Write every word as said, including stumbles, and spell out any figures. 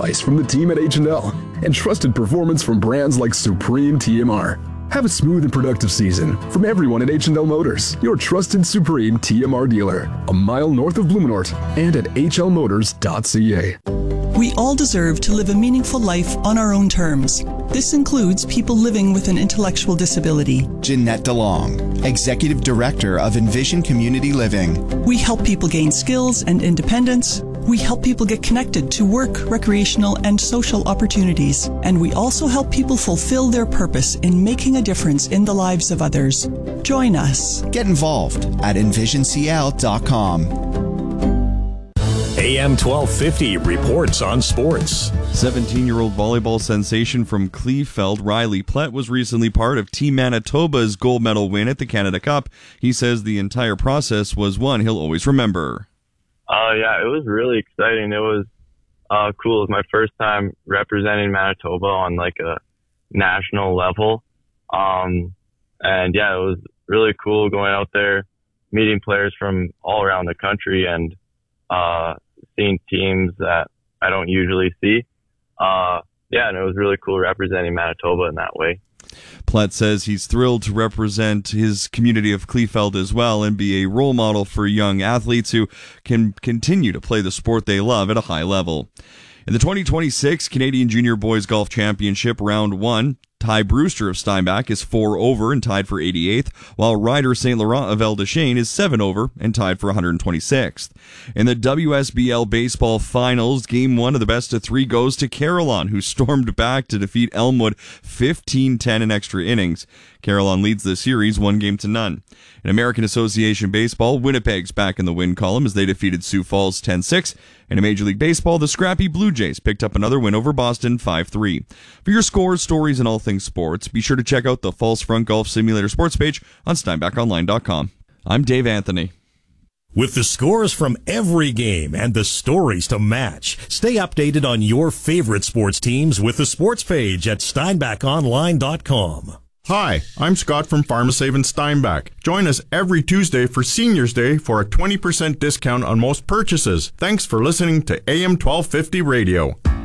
advice from the team at H and L and trusted performance from brands like Supreme T M R. Have a smooth and productive season from everyone at H and L Motors, your trusted Supreme T M R dealer, a mile north of Blumenort and at h l motors dot c a. We all deserve to live a meaningful life on our own terms. This includes people living with an intellectual disability. Jeanette DeLong, Executive Director of Envision Community Living. We help people gain skills and independence. We help people get connected to work, recreational, and social opportunities. And we also help people fulfill their purpose in making a difference in the lives of others. Join us. Get involved at envision c l dot com. A M twelve fifty reports on sports. seventeen-year-old volleyball sensation from Kleefeld, Riley Plett, was recently part of Team Manitoba's gold medal win at the Canada Cup. He says the entire process was one he'll always remember. Uh, yeah, it was really exciting. It was uh, cool. It was my first time representing Manitoba on like a national level. Um, and yeah, it was really cool going out there, meeting players from all around the country and uh, seeing teams that I don't usually see. Uh, yeah, and it was really cool representing Manitoba in that way. Plett says he's thrilled to represent his community of Kleefeld as well and be a role model for young athletes who can continue to play the sport they love at a high level. In the twenty twenty-six Canadian Junior Boys Golf Championship Round one, Ty Brewster of Steinbach is four over and tied for eighty-eighth, while Ryder Saint Laurent of El Deschênes is seven over and tied for one hundred twenty-sixth. In the W S B L Baseball Finals, Game one of the best of three goes to Carillon, who stormed back to defeat Elmwood fifteen ten in extra innings. Carillon leads the series one game to none. In American Association Baseball, Winnipeg's back in the win column as they defeated Sioux Falls ten six. And in Major League Baseball, the scrappy Blue Jays picked up another win over Boston five three. For your scores, stories, and all things sports, be sure to check out the False Front Golf Simulator sports page on steinbach online dot com. I'm Dave Anthony. With the scores from every game and the stories to match, stay updated on your favorite sports teams with the sports page at steinbach online dot com. Hi, I'm Scott from PharmaSave in Steinbach. Join us every Tuesday for Seniors Day for a twenty percent discount on most purchases. Thanks for listening to A M twelve fifty Radio.